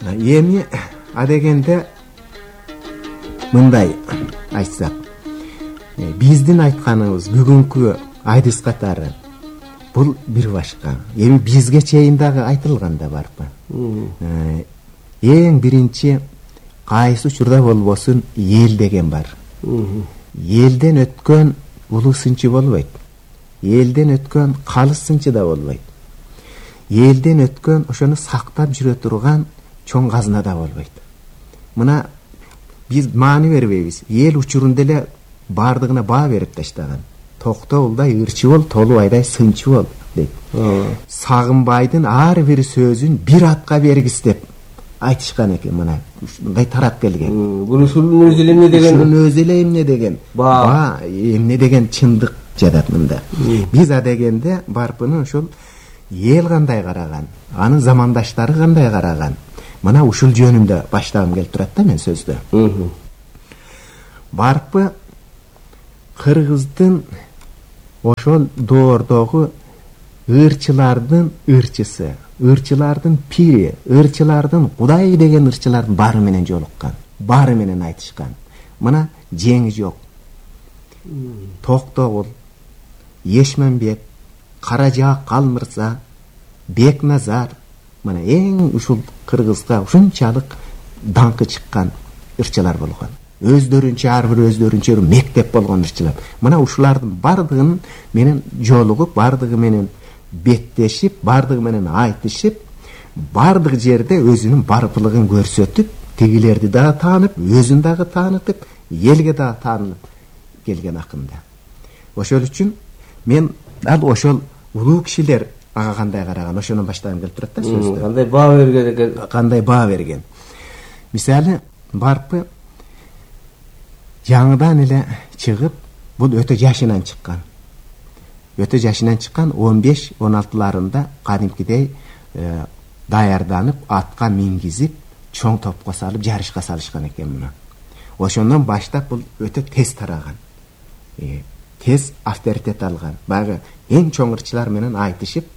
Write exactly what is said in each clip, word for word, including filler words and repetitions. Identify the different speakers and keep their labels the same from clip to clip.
Speaker 1: эми адегенде мындай айтсак, биздин айтканыбыз бүгүнкү айдыс катары бул бир башка. Эми бизге чейин дагы айтылган да барпы. Эң биринчи кайсы учурда болбосун эл деген бар. Элден өткөн улуу сынчы болбойт. Элден өткөн калыс сынчы да болбойт. Элден өткөн ошону сактап жүрө турган чоң казына да болбойт. Мына биз маани бербейбиз. Эл учурунда эле бардыгына баа берип таштаган. Токтоолдай ырчы бол, Толубайдай сынчы бол дейт. Сагынбайдын ар бир сөзүн бир атка бергис деп айтышкан экен. Мына ушундай тарап келген.
Speaker 2: Бул ушунун өзү эле эмне деген?
Speaker 1: Ушунун өзү эле эмне деген? Баа эмне деген чындык жатат мында. Биз адегенде барпыны ошол эл кандай караган, анын замандаштары кандай караган. Мына ушул жөнүндө баштагым келип турат да мен сөздү. Барпы кыргыздын ошол доордогу ырчылардын ырчысы, ырчылардын пири, ырчылардын Кудай деген ырчылардын баары менен жолуккан, баары менен айтышкан. Мына жеңи жок. Токтогул, Эшмембет, Каражаак Калмырза, Бекназар, мына эң ушул кыргызга ушунчалык даңкы чыккан ырчылар болгон. Өздөрүнчө ар бир өздөрүнчө мектеп болгон ырчылар. Мына ушулардын бардыгын менен жолугуп, бардыгы менен беттешип, бардыгы менен айтышып, бардык жерде өзүнүн барпылыгын көрсөтүп, тигилерди дагы таанып, өзүн дагы таанытып, элге дагы таанып келген акында. Ошол үчүн мен ал ошол улуу кишилер ага кандай караган, ошондон баштагым келип турат да сөздү.
Speaker 2: Кандай баа берген экен?
Speaker 1: Кандай баа берген. Мисалы, барпы жаңыдан эле чыгып, бул өтө жашынан чыккан. Өтө жашынан чыккан он беш он алтыларында кадимкидей даярданып, атка мингизип, чоң топко салып, жарышка салышкан экен муну. Ошондон баштап бул өтө тез тараган. Тез авторитет алган. Баягы эң чоң ырчылар менен айтышып,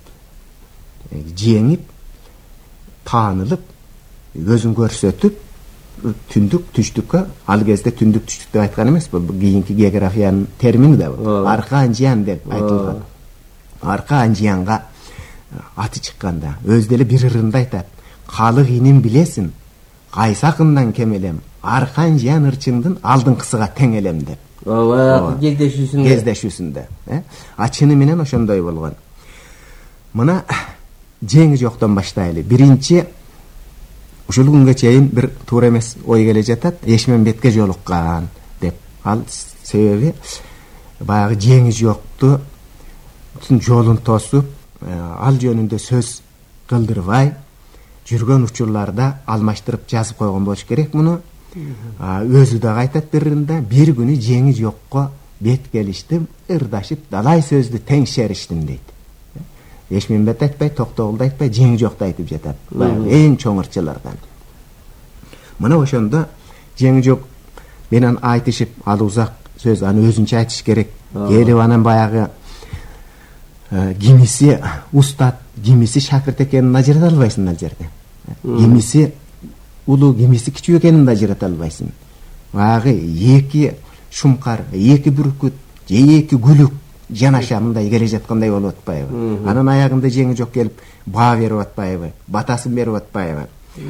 Speaker 1: жеңип, таанылып, өзүн көрсөтүп, түндүк түштүккө, ал кезде түндүк түштүк деп айткан эмес, бул кийинки географиянын термини да бул. Арка Анжиян деп айтылган. Арка Анжиянга аты чыкканда өзү деле бир ырында айтат. Калык инин билесин, кайсакындан кем элем, Арка Анжиян ырчыңдын алдыңкысыга тең элем деп.
Speaker 2: Ооба, кездешүүсүндө.
Speaker 1: Кездешүүсүндө, э? Ачыны менен ошондой болгон. Мына жеңи жоктон баштайлы. Биринчи ушул күнгө чейин бир туура эмес ой келе жатат, Эшмембетке жолуккан деп. Ал себеби баягы жеңи жокту жолун тосуп, ал жөнүндө сөз кылдырбай жүргөн учурларда алмаштырып жазып койгон болуш керек муну. Өзү да айтат биринде, бир күнү жеңи жокко бет келиштим, ырдашып, далай сөздү тең шериштим дейт. Эшмембет айтпай, Токтогулду айтпай, жеңи жокду айтып жатат. Эң чоң ырчылардан. Мына ошондо жеңи жок менен айтышып, ал узак сөз, аны өзүнчө айтыш керек. Келип анан баягы кимиси устат, кимиси шакырт экенин ажырата албайсың ал жерде. Кимиси улуу, кимиси кичүү экенин да ажырата албайсың. Баягы эки шумкар, эки бүркүт, же эки күлүк жанаша мындай келе жаткандай болуп атпайбы? Анын аягында жеңи жок келип баа берип атпайбы? Батасын берип атпайбы?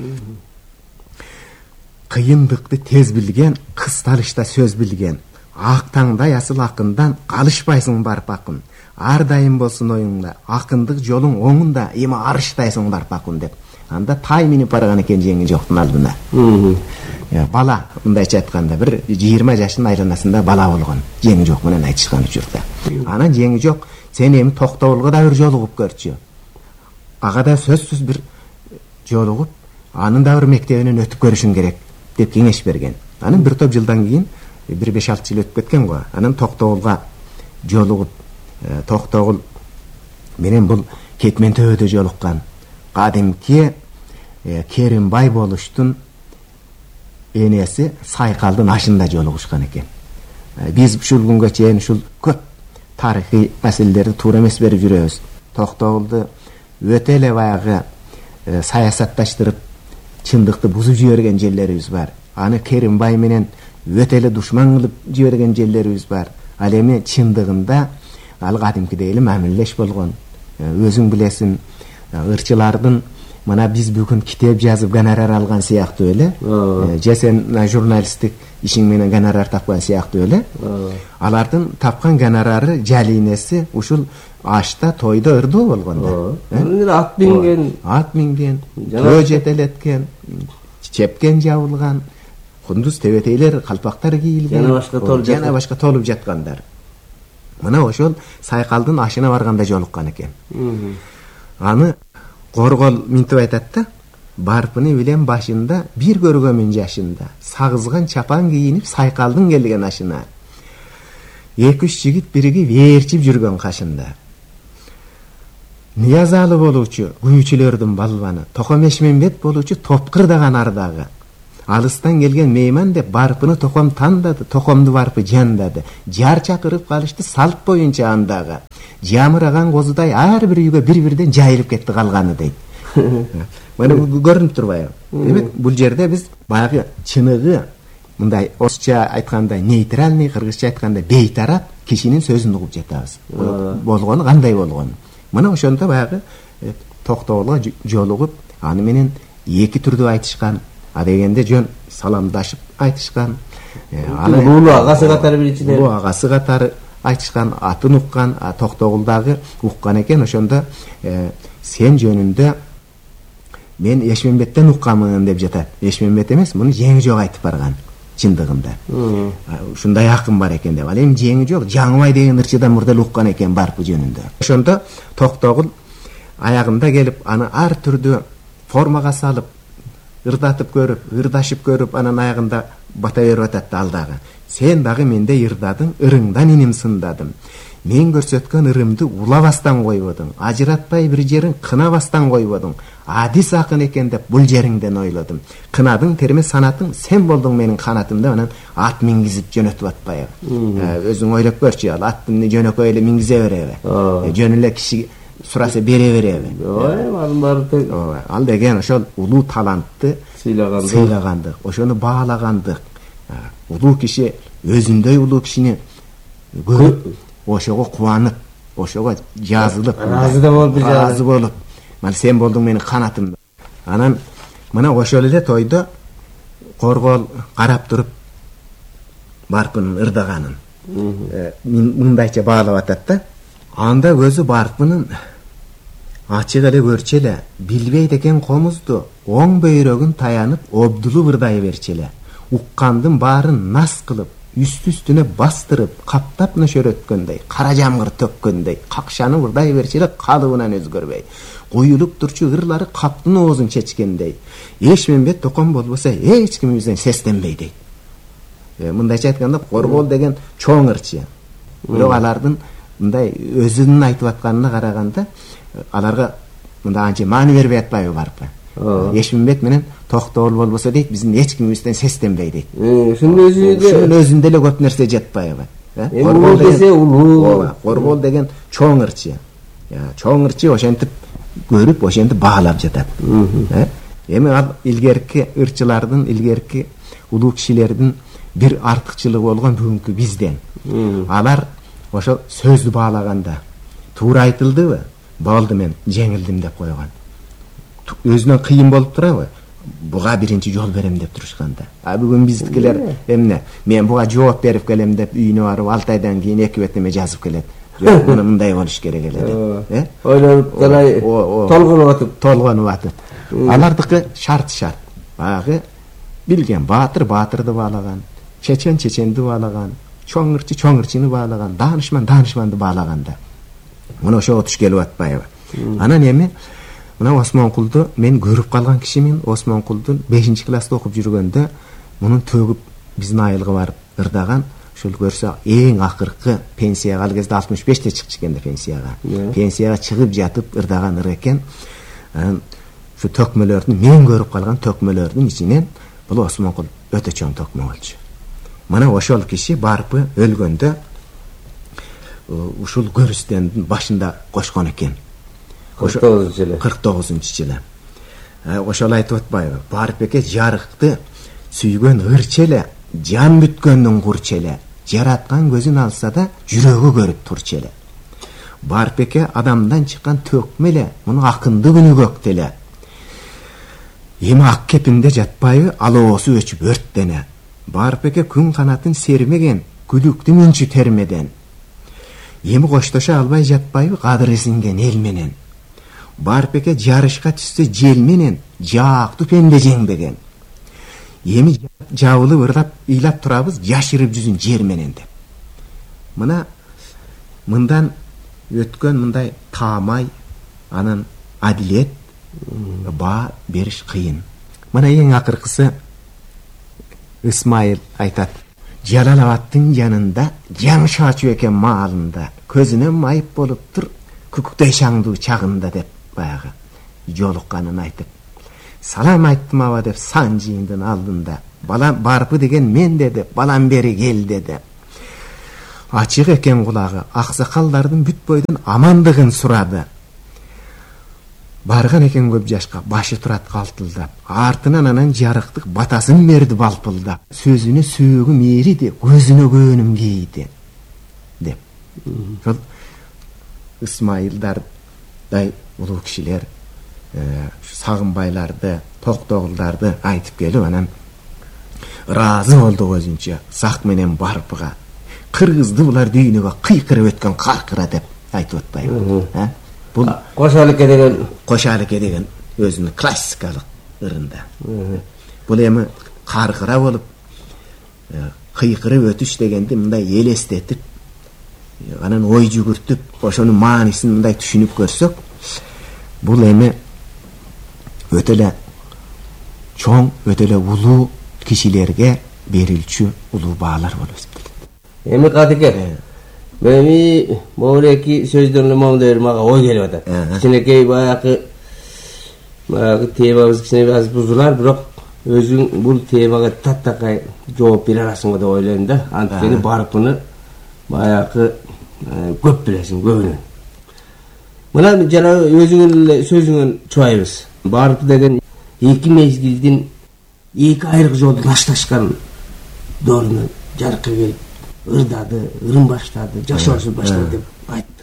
Speaker 1: Кыйындыкты тез билген, кысталышта сөз билген, ак таңдай асыл акындан калышпайсың барып акын. Ар дайым болсун оюңда, акындык жолуң оңунда, эми арыштайсың барып акын деп. Анда тай минип барган экен жеңи жоктун алдына. Бала, мындайча айтканда, бир жыйырма жаштын айланасында бала болгон. Жеңи жок менен айтышкан учурда. Анан жеңи жок, сен эми Токтогулга да бир жолугуп көрчү. Ага да сөзсүз бир жолугуп, анын да бир мектебинен өтүп көрүшүң керек деп кеңеш берген. Анан бир топ жылдан кийин, бир беш алты жыл өтүп кеткен го. Анан Токтогулга жолугуп, Токтогул менен бул Кетмен төбөдө жолуккан. Кадимки Керимбай болуштун энеси Сайкалдын ашында жолугушкан экен. Биз ушул күнгө чейин ушул көп тарыхый маселелерди туура эмес берип жүрөбүз. Токтогулду өтө эле баягы саясатташтырып чындыкты бузуп жиберген жерлерибиз бар. Аны Керимбай менен өтө эле душман кылып жиберген жерлерибиз бар. Ал эми чындыгында ал кадимкидей эле мамилелеш болгон. Өзүң билесиң, ырчылардын мына биз бүгүн китеп жазып гонорар алган сыяктуу эле, же сен журналисттик ишиң менен гонорар тапкан сыяктуу эле. Алардын тапкан гонорары жалийнеси ушул ашта, тойдо ырдоо болгон да.
Speaker 2: Ат минген,
Speaker 1: ат минген, төө жетелеткен, чепкен жабылган, кундуз тебетейлер, калпактар кийилген,
Speaker 2: жана башка толуп
Speaker 1: жана башка толуп жаткандар. Мына ошол Сайкалдын ашына барганда жолуккан экен. Аны Коргол минтип айтат да, барпыны билем башында, бир көргөмүн жашында, сагызган чапан кийинип Сайкалдын келген ашына. Эки үч жигит биригип ээрчип жүргөн кашында. Ниязалы болуучу күйүүчүлөрдүн балбаны, Током Эшмембет болуучу топкырдаган ардагы. Алыстан келген мейман деп барпыны Током тандады, Токомду барпы жандады. Жар чакырып калышты салт боюнча андагы. Жамыраган козудай ар бир үйгө бир-бирден жайылып кетти калганы дейт. Мына көрүнүп турбайбы? Демек, бул жерде биз баягы чыныгы, мындай орусча айтканда нейтральный, кыргызча айтканда бейтарап кишинин сөзүн угуп жатабыз. Болгону кандай болгону. Мына ошондо баягы Токтогулга жолугуп, аны менен эки түрдүү айтышкан. А дегенде жөн саламдашып айтышкан.
Speaker 2: Аны улуу агасы катары биричилер.
Speaker 1: Улуу агасы катары айтышкан, атын уккан, а Токтогулдагы уккан экен. Ошондо сен жөнүндө мен Эшмембеттен укканмын деп жатат. Эшмембет эмес, муну жеңи жок айтып барган чындыгында. Ушундай акын бар экен деп. Ал эми жеңи жок, Жаңыбай деген ырчыдан мурда уккан экен барпы жөнүндө. Ошондо Токтогул аягында келип, аны ар түрдүү формага салып, ырдатып көрүп, ырдашып көрүп, анан аягында бата берип атат алдагы. Сен дагы менде ырдадың, ырыңдан иним сындадым. Мен көрсөткөн ырымды улабастан койбодуң, ажыратпай бир жерин кынабастан койбодуң. Адис акын экен деп бул жериңден ойлодум. Кынадың терме санатың, сен болдуң менин канатымда, анан ат мингизип жөнөтүп атпайбы. Өзүң ойлоп көрчү, ал аттын жөнөкөй эле мингизе береби? Жөн эле киши сураса бере береби? Ооба, ал деген ошол улуу талантты сыйлагандык, ошону баалагандык. Улуу киши өзүндөй улуу кишини көрүп, ошого кубанып, ошого жазылып,
Speaker 2: разы да болуп,
Speaker 1: разы болуп, мына сен болдуң менин канатымда. Анан мына ошол эле тойдо Коргол карап туруп барпынын ырдаганын мындайча баалап атат да. Анда өзү барпынын ачык эле көрчү эле, билбейт экен комузду, оң бөйрөгүн таянып, обдулуп ырдай берчү эле. Уккандын баарын нас кылып, үстү-үстүнө бастырып, каптап нөшөрөткөндөй, кара жамгыр төккөндөй, какшанып ырдай берчү эле, калыбынан өзгөрбөй. Коюлуп турчу ырлары каптын оозун чечкендей. Эшмембет Током болбосо эч кимибизден сестенбей дейт. Мындайча айтканда, Коргол деген чоң ырчы. Бирок алардын мындай өзүнүн айтып атканына караганда, аларга мындай анча маани бербей атпайбы барпы. Эшмембет менен Токтогул болбосо дейт, биздин эч кимибизден сестенбей дейт.
Speaker 2: Ушунун
Speaker 1: өзүндө эле көп нерсе жетпайбы.
Speaker 2: Коргол десе улуу.
Speaker 1: Коргол деген чоң ырчы. Чоң ырчы ошентип көрүп, ошентип баалап жатат. Эми ал илгерки ырчылардын, илгерки улуу кишилердин бир артыкчылыгы болгон бүгүнкү бизден. Алар ошо сөздү баалаганда туура айтылдыбы? Болду, мен жеңилдим деп койгон. Өзүнөн кыйын болуп турабы? Буга биринчи жол берем деп турушканда. А бүгүн биздикилер эмне? Мен буга жооп берип келем деп үйүнө барып алты айдан кийин эки беттеме жазып келет. Жок, муну мындай болуш керек эле деп.
Speaker 2: Ойлонуп карай, толгонуп атып,
Speaker 1: толгонуп атып. Алардыкы шарт шарт. Баягы билген баатыр баатырды баалаган, чечен чеченди баалаган, чоң ырчы чоң ырчыны баалаган, даанышман даанышманды баалаганда. Муну ошого туш келип атпайбы? Анан эми мына Осмонкулду мен көрүп калган кишимин. Осмонкулдун бешинчи класста окуп жүргөндө мунун төгүп биздин айылга барып ырдаган. Ошол көрсө эң акыркы пенсияга, ал кезде алтымыш беште чыкчу экен да пенсияга. Пенсияга чыгып жатып ырдаган ыр экен. Şu tökmölөрдүн, мен көрүп калган tökmölөрдүн ичинен бул Осмонкул өтө чоң tökmө болчу. Мына ошол киши барпы өлгөндө ушул көрүстөндүн башында кошкон экен.
Speaker 2: кырк тогузунчу жылы.
Speaker 1: кырк тогузунчу жылы. ошол айтып атпайбы? Барып эке жарыкты сүйгөн ырчы эле, жан бүткөндүн курчу эле, жараткан көзүн алса да жүрөгү көрүп турчу эле. Барып эке адамдан чыккан төкмө эле, муну акынды күнү көктө эле. Эми ак кепинде жатпайбы, алоосу өчүп өрттене. Барып эке күн канатын сермеген, күдүктү мүнчү термеден. Эми коштошо албай жатпайбы, кадыр эсинген эл менен. Барып эке жарышка түстө жел менен, жаактуу пенде жеңбеген. Эми жабылып ырлап ыйлап турабыз, жашырып жүзүн жер менен деп. Мына мындан өткөн мындай таамай, анан адилет баа бериш кыйын. Мына эң акыркысы Исмайыл айтат: Жалалабадтын жанында жан шачу экен маалында, көзүнөн майып болуптур күкүктөй шаңдуу чагында деп баягы жолукканын айтып. Салам айттым аба деп сан жыйындын алдында. Балам барпы деген мен деди, балам бери кел деди. Ачык экен кулагы, аксакалдардын бүт бойдон амандыгын сурады. Барган экен көп жашка, башы турат калтылдап, артынан анан жарыктык батасын берди балпылдап. Сөзүнө сөөгүм эриди, көзүнө көөнүм кейди деп. Сол Исмайылдардай улуу кишилер Сагынбайларды, Токтогулдарды айтып келип, анан ыраазы болду өзүнчө Сак менен Барпыга. Кыргызды булар дүйнөгө кыйкырып өткөн каркыра деп айтып атпайбы? Бул
Speaker 2: Кошалык деген,
Speaker 1: Кошалык деген өзүнүн классикалык ырында. Бул эми каркыра болуп, кыйкырып өтүш дегенди мындай элестетип, анан ой жүгүртүп, ошонун маанисин мындай түшүнүп көрсөк, бул эми өтө эле чоң, өтө эле улуу кишилерге берилчү улуу баалар болуп эсептелет.
Speaker 2: Эми кадыке, мени могу эки сөздөрүн моңдойр мага ой келип атат. Кичинекей баягы баягы темабыз кичине аз бузулар, бирок өзүң бул темага таттакай жооп бере аласың деп ойлойм да. Анткени Барпыны баягы көп билесиң, көбүнөн. Мына жана өзүңүн сөзүңөн чубайбыз. Барпы деген эки мезгилдин эки айрык жолдун ашташкан дооруна жарыкка келип ырдады, ырым баштады, жашоосун баштады деп айтты.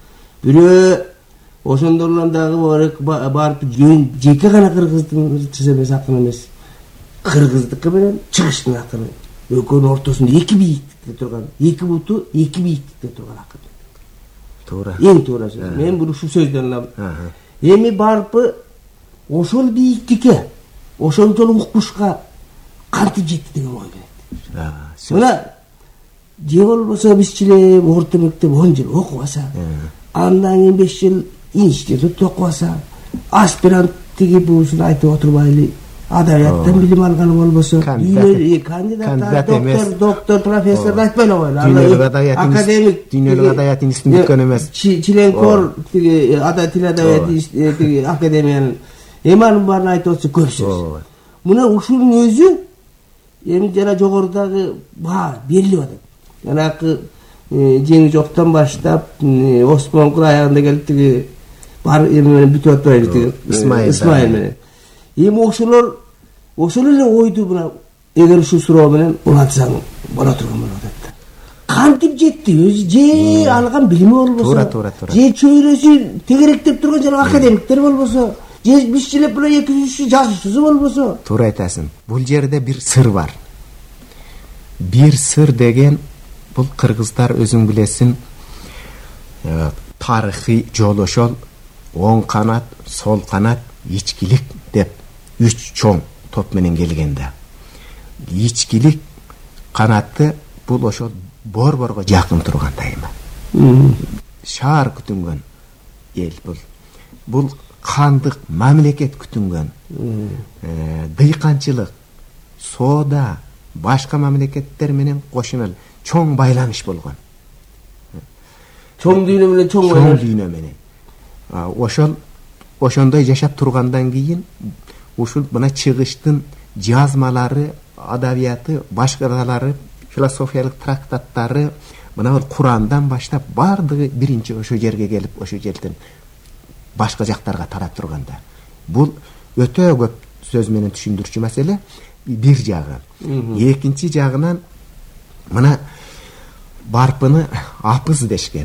Speaker 2: Бирөө ошондорлон дагы Барпы жеке гана кыргыздын ырчысы эмес, акын эмес. Кыргыздыкы менен чыгыштын акыны. Экөөнүн ортосунда эки бийиктикте турган, эки буту эки бийиктикте турган акын.
Speaker 1: Туура.
Speaker 2: Эң туура сөз. Мен бул ушул сөздөн алам. Эми Барпы ошол бийиктикке, ошончол укмушка кантип жетти деген ой келет. Мына же болбосо бизчилеп орто мектеп он жыл окубаса, андан кийин беш жыл институт окубаса, аспирант тиги буусун айтып отурбайлы, адабияттан билим алганы болбосо, кандидат, доктор, доктор, профессор айтпайлы койлу. Академик,
Speaker 1: дүйнөлүк адабият институтун бүткөн эмес.
Speaker 2: Чиленкор тиги тил адабият тиги академиянын эми анын баарын айтып отсо көп сөз. Мына ушунун өзү эми жана жогорудагы баа берилип атат. Жанагы жеңи жоктон баштап Осмонкул аягында келип тиги бар эми менен бүтүп атпайбы тиги Исмайыл менен. Эми ошолор ошол эле ойду мына эгер ушул суроо менен улантсаң боло турган болот атат. Кантип жетти? Өзү же алган билими болбосо, же чөйрөсү тегеректеп турган жана академиктер болбосо, же бизчилеп бул эки жүз жазуучусу болбосо.
Speaker 1: Туура айтасың. Бул жерде бир сыр бар. Бир сыр деген бул кыргыздар өзүң билесиң, тарыхый жолошол оң канат, сол канат, ичкилик деп үч чоң топ менен келгенде. Ичкилик канаты бул ошол борборго жакын турган дайыма. Шаар күтүнгөн эл бул. Бул кандык мамлекет күтүнгөн. Дыйканчылык, соода, башка мамлекеттер менен кошуна чоң байланыш болгон.
Speaker 2: Чоң дүйнө менен чоң
Speaker 1: чоң дүйнө менен. Ошол ошондой жашап тургандан кийин ушул мына чыгыштын жазмалары, адабияты, башкалары, философиялык трактаттары, мына бул Курандан баштап бардыгы биринчи ошо жерге келип, ошо жерден башка жактарга тарап турганда. Бул өтө көп сөз менен түшүндүрчү маселе бир жагы. Экинчи жагынан мына барпыны апыз дешкен.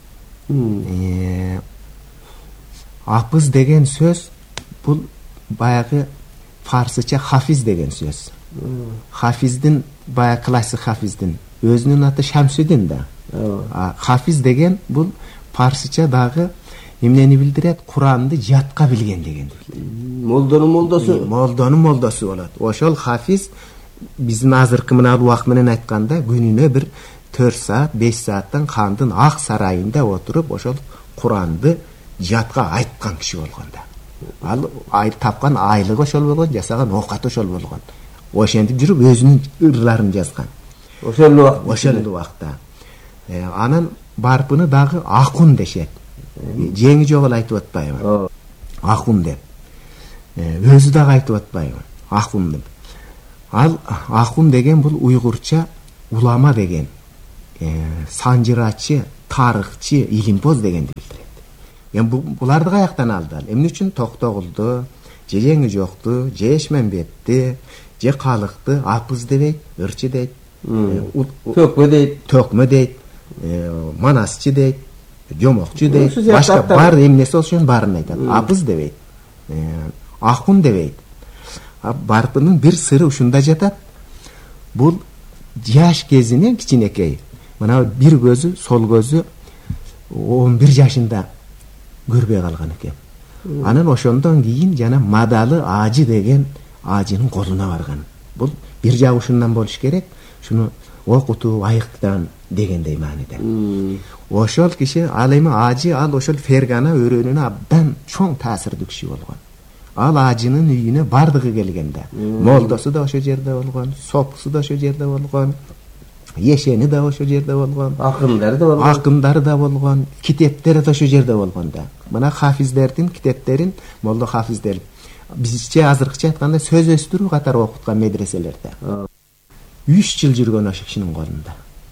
Speaker 1: Апыз деген сөз бул баягы фарсыча хафиз деген сөз. Хафиздин баягы классик хафиздин өзүнүн аты Шамсудин да. Хафиз деген бул фарсыча дагы эмнени билдирет? Куранды жатка билген деген.
Speaker 2: Молдонун молдосу.
Speaker 1: Молдонун молдосу болот. Ошол хафиз биздин азыркы мына убак менен айтканда күнүнө бир төрт саат, беш сааттан хандын ак сарайында отуруп ошол Куранды жатка айткан киши болгон да. Ал ай тапкан айлыгы ошол болгон, жасаган оокаты ошол болгон. Ошентип жүрүп өзүнүн ырларын жазган.
Speaker 2: Ошол убакта.
Speaker 1: Ошол убакта. Анан барпыны дагы Акун дешет. Жеңи жок эле айтып атпайбы? Акун деп. Өзү дагы айтып атпайбы? Акун деп. Ал Акун деген бул уйгурча улама деген. Санжырачы, тарыхчы, илимпоз дегенди билдирет. Эми буларды каяктан алды ал? Эмне үчүн Токтогулду, же Жеңи жокту, же Эшмембетти, же Калыкты апыз дебейт, ырчы дейт.
Speaker 2: Төкмө дейт.
Speaker 1: Төкмө дейт. Манасчы дейт. Жомокчу дейт. Башка бар эмнеси ошонун баарын айтат. Апыз дебейт. Акун дебейт. Барпынын бир сыры ушунда жатат. Бул жаш кезинен кичинекей. Мына бир көзү, сол көзү он бир жашында көрбөй калган экен. Анан ошондон кийин жана Мадалы Ажы деген ажынын колуна барган. Бул бир жагы ушундан болуш керек. Шуну окутуп айыктан дегендей мааниде. Ошол киши ал эми Ажы ал ошол Фергана өрөөнүнө абдан чоң таасирдүү киши болгон. Ал Ажынын үйүнө бардыгы келгенде. Молдосу да ошол жерде болгон, сопусу да ошол жерде болгон, Ешени да ошол жерде болгон,
Speaker 2: акындары да болгон.
Speaker 1: Акындары да болгон, китептери да ошол жерде болгон да. Мына хафиздердин китептерин молдо хафиздер бизче азыркыча айтканда сөз өстүрүү катары окуткан медреселерде. үч жыл жүргөн ошол кишинин колунда.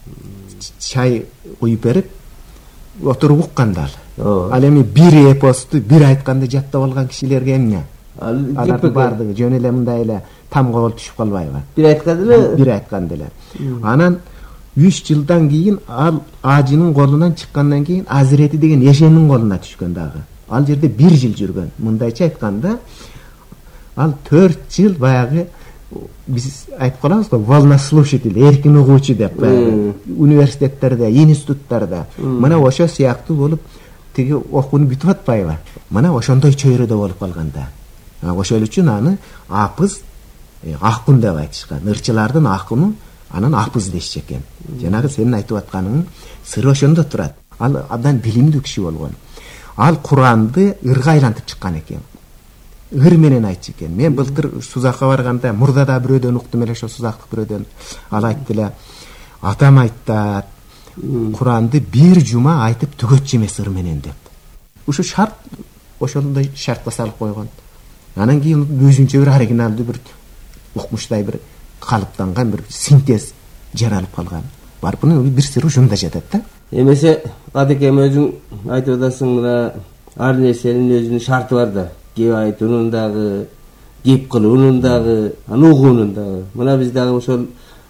Speaker 1: Чай куюп берип отуруп укканда ал. Ал эми бир эпосту бир айтканда жаттап алган кишилерге эмне? Алардын бардыгы жөн эле мындай эле тамга болуп түшүп калбайбы?
Speaker 2: Бир айтканда эле?
Speaker 1: Бир айтканда эле. Анан үч жылдан кийин ал Ажынын колунан чыккандан кийин Азирети деген Ешенин колуна түшкөн дагы. Ал жерде бир жыл жүргөн. Мындайча айтканда ал төрт жыл баягы биз айтып калабыз го, волнослушатель, эркин угуучу деп, университеттерде, институттарда. Мына ошо сыяктуу болуп тиги окууну бүтүп атпайбы? Мына ошондой чөйрөдө болуп калганда. Ошол үчүн аны апыз, Акун деп айтышкан. Ырчылардын акуну анан апыз дешчү экен. Жанагы сенин айтып атканыңдын сыры ошондо турат. Ал абдан билимдүү киши болгон. Ал Куранды ырга айлантып чыккан экен. Ыр менен айтчу экен. Мен былтыр Сузакка барганда мурдада бирөөдөн уктум эле, ошо Сузактык бирөөдөн. Ал айтты эле, атам айтты, Куранды бир жума айтып түгөтчү эмес ыр менен деп. Ушу шарт ошондой шартка салып койгон. Анан кийин өзүнчө бир оригиналдуу бир укмуштай бир калыптанган бир синтез жаралып калган. Барпынын бир сыры ушунда жатат да.
Speaker 2: Эмесе Кадыкем өзүң айтып атасың, мына ар нерсенин өзүнүн шарты бар да. Кеп айтуунун дагы, кеп кылуунун дагы, аны угуунун дагы. Мына биз дагы ошол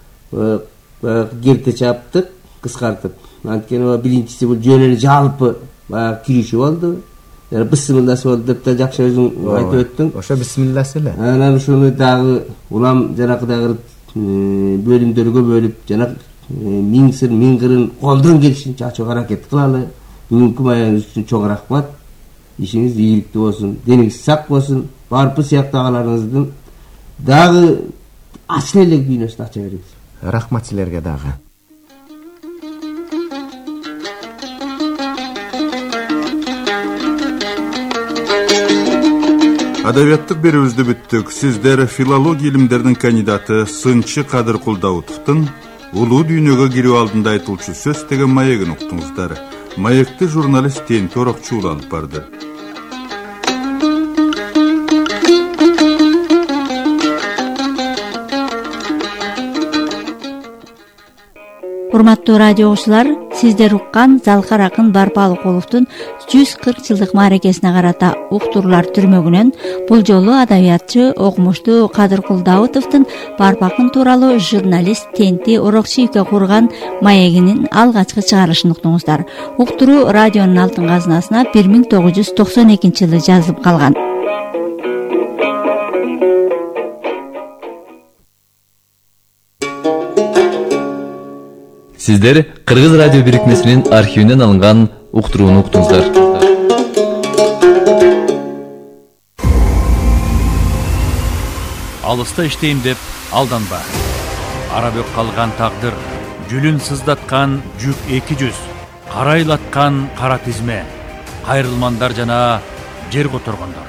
Speaker 2: керте чаптык кыскартып. Анткени биринчиси бул жөн эле жалпы баягы киришүү болду. Жана бисмилласы болду деп да жакшы өзүң айтып өттүң.
Speaker 1: Ошо бисмилласы эле.
Speaker 2: Анан ушуну дагы улам жанакыдагы бөлүмдөргө бөлүп, жана миң сыр, миң кырын колдон келишинче ачууга аракет кылалы. Бүгүнкү маягыңыз үчүн чоң рахмат. Ишиңиз ийгиликтүү болсун, дениңиз сак болсун. Барпы сыяктуу агаларыңыздын дагы ачыл эле дүйнөсүн ача бериңиз.
Speaker 1: Рахмат силерге дагы.
Speaker 3: Адабияттык берүүбүздү бүттүк. Сиздер филология илимдеринин кандидаты Сынчы Кадыр Кулдаутовдун улуу дүйнөгө кирүү алдында айтылчу сөз деген маегин уктуңуздар. Маекти журналист Тенти Орокчу алып барды.
Speaker 4: Урматтуу радио окуучулар, сиздер уккан Залкар акын Барпалыкуловдун жүз кырк жылдык мааракесине карата уктуруулар түрмөгүнөн бул жолу адабиятчы окумуштуу Кадыркул Даутовдун Барпакын тууралуу журналист Тенти Орокчиевке курган маегинин алгачкы чыгарылышын уктуңуздар. Уктуруу радионун алтын казынасына бир миң тогуз жүз токсон экинчи жылы жазылып калган.
Speaker 5: Сиздер Кыргыз радио бирикмесинин архивинен алынган уктурууну уктуңуздар.
Speaker 6: Алыста иштейм деп алданба. Ара бөк калган тагдыр, жүлүн сыздаткан жүк эки жүз, карайлаткан кара тизме, кайрылмандар жана жер которгондор.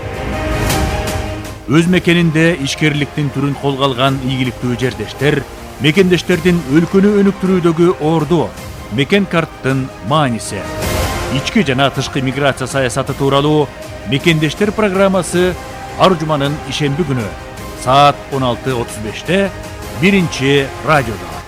Speaker 6: Өз мекенинде ишкерликтин түрүн колго алган ийгиликтүү жердештер, мекендештердин өлкөнү өнүктүрүүдөгү орду, мекен карттын мааниси, ички жана тышкы миграция саясаты тууралуу мекендештер программасы ар жуманын ишемби күнү саат он алты отуз беште биринчи радиодо.